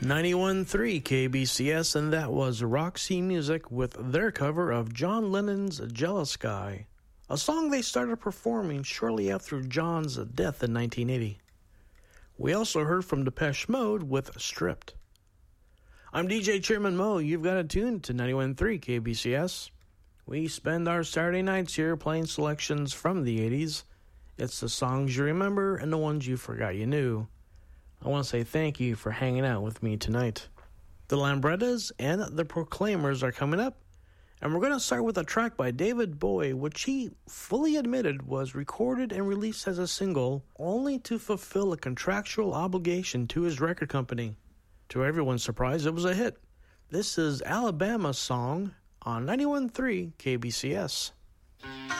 91.3 KBCS, and that was Roxy Music with their cover of John Lennon's Jealous Guy, a song they started performing shortly after John's death in 1980. We also heard from Depeche Mode with Stripped. I'm DJ Chairman Mo. You've got it tuned to 91.3 KBCS. We spend our Saturday nights here playing selections from the 80s. It's the songs you remember and the ones you forgot you knew. I want to say thank you for hanging out with me tonight. The Lambrettas and the Proclaimers are coming up, and we're going to start with a track by David Bowie, which he fully admitted was recorded and released as a single only to fulfill a contractual obligation to his record company. To everyone's surprise, it was a hit. This is Alabama's song on 91.3 KBCS.